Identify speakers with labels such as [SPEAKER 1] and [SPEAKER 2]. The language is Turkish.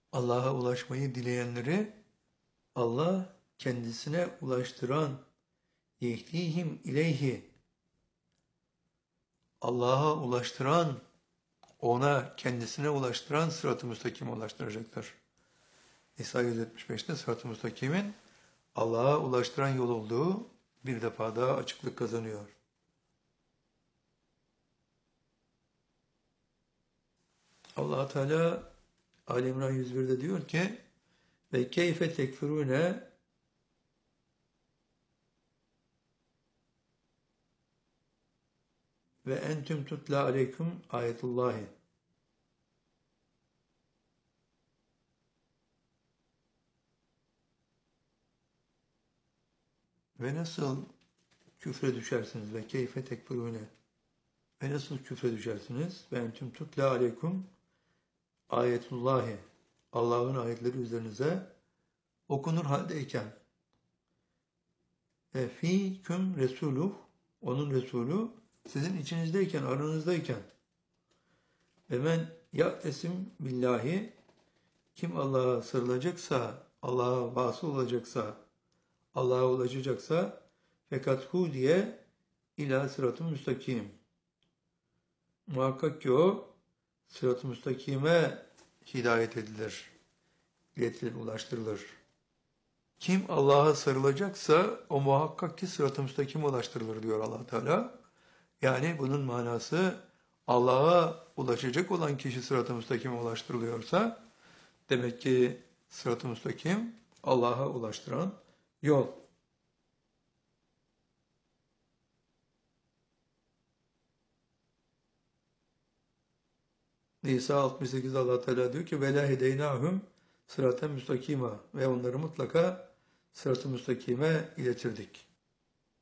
[SPEAKER 1] Allah'a ulaşmayı dileyenleri Allah kendisine ulaştıran yehdihim ileyhi, Allah'a ulaştıran, ona kendisine ulaştıran sırat-ı müstakime ulaştıracaktır. İsa 175'te sırat-ı müstakimin Allah'a ulaştıran yol olduğu bir defa daha açıklık kazanıyor. Allah Teala Ali İmran 101'de diyor ki ve keyfe tekfurune ve entüm tutla aleyküm ayetullahi. Ve nasıl küfre düşersiniz ve keyfe tekfurune ve nasıl küfre düşersiniz ve entüm tutla aleyküm ayetullahi, Allah'ın ayetleri üzerinize okunur haldeyken fîküm resuluh, onun Resulü sizin içinizdeyken, aranızdayken ve men ya'tesim billahi, kim Allah'a sarılacaksa, Allah'a vasıl olacaksa, Allah'a ulaşacaksa fakat hudiye ila sırat-ı müstakim. Muhakkak ki o sırat-ı müstakime hidayet edilir, iletilir, ulaştırılır. Kim Allah'a sarılacaksa o muhakkak ki sırat-ı müstakime ulaştırılır diyor Allah Teala. Yani bunun manası Allah'a ulaşacak olan kişi sırat-ı müstakime ulaştırılıyorsa demek ki sırat-ı müstakim Allah'a ulaştıran yol. Nisa 68'de Allah Teala diyor ki vela hedeynahum sırat-ı müstakima ve onları mutlaka sırat-ı müstakime iletirdik.